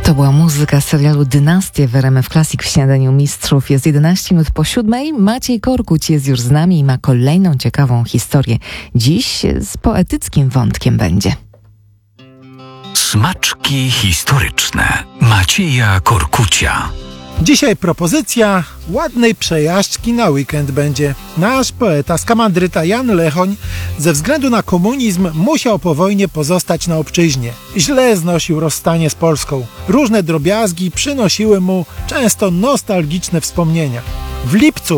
To była muzyka z serialu Dynastie w RMF Classic w Śniadaniu Mistrzów. Jest 11 minut po 7. Maciej Korkuć jest już z nami i ma kolejną ciekawą historię. Dziś z poetyckim wątkiem będzie. Smaczki historyczne Macieja Korkucia. Dzisiaj propozycja ładnej przejażdżki na weekend będzie. Nasz poeta z Kamandryta Jan Lechoń ze względu na komunizm musiał po wojnie pozostać na obczyźnie. Źle znosił rozstanie z Polską. Różne drobiazgi przynosiły mu często nostalgiczne wspomnienia. W lipcu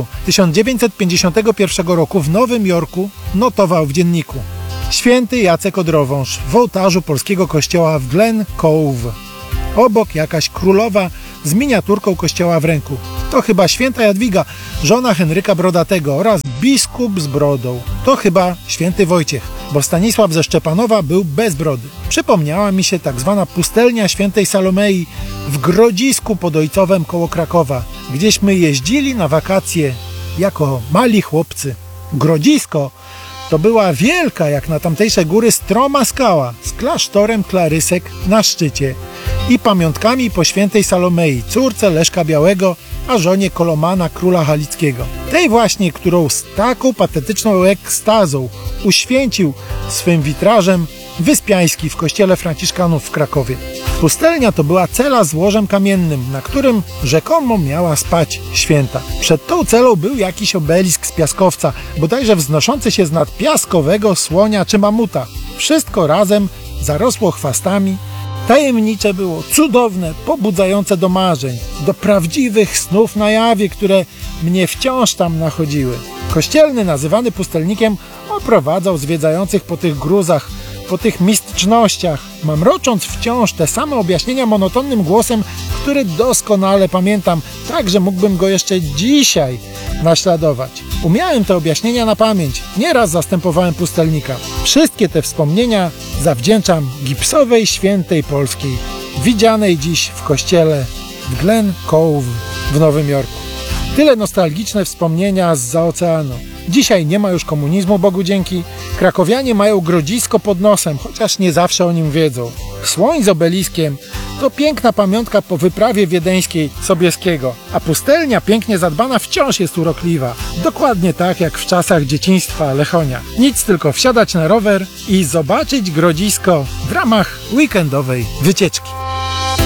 1951 roku w Nowym Jorku notował w dzienniku: Święty Jacek Odrowąż w ołtarzu polskiego kościoła w Glen Cove. Obok jakaś królowa z miniaturką kościoła w ręku. To chyba święta Jadwiga, żona Henryka Brodatego, oraz biskup z brodą. To chyba święty Wojciech, bo Stanisław ze Szczepanowa był bez brody. Przypomniała mi się tak zwana pustelnia świętej Salomei w Grodzisku pod Ojcowem koło Krakowa, gdzieśmy jeździli na wakacje jako mali chłopcy. Grodzisko to była wielka, jak na tamtejsze góry, stroma skała z klasztorem Klarysek na szczycie i pamiątkami po świętej Salomei, córce Leszka Białego, a żonie Kolomana, króla halickiego. Tej właśnie, którą z taką patetyczną ekstazą uświęcił swym witrażem Wyspiański w kościele franciszkanów w Krakowie. Pustelnia to była cela z łożem kamiennym, na którym rzekomo miała spać święta. Przed tą celą był jakiś obelisk z piaskowca, bodajże wznoszący się z nad piaskowego słonia czy mamuta. Wszystko razem zarosło chwastami. Tajemnicze było, cudowne, pobudzające do marzeń, do prawdziwych snów na jawie, które mnie wciąż tam nachodziły. Kościelny, nazywany pustelnikiem, oprowadzał zwiedzających po tych gruzach, po tych mistycznościach, mamrocząc wciąż te same objaśnienia monotonnym głosem, który doskonale pamiętam, tak że mógłbym go jeszcze dzisiaj naśladować. Umiałem te objaśnienia na pamięć, nieraz zastępowałem pustelnika. Wszystkie te wspomnienia zawdzięczam gipsowej świętej polskiej, widzianej dziś w kościele w Glen Cove w Nowym Jorku. Tyle nostalgiczne wspomnienia zza oceanu. Dzisiaj nie ma już komunizmu, Bogu dzięki. Krakowianie mają Grodzisko pod nosem, chociaż nie zawsze o nim wiedzą. Słoń z obeliskiem to piękna pamiątka po wyprawie wiedeńskiej Sobieskiego, a pustelnia pięknie zadbana wciąż jest urokliwa. Dokładnie tak jak w czasach dzieciństwa Lechonia. Nic, tylko wsiadać na rower i zobaczyć Grodzisko w ramach weekendowej wycieczki.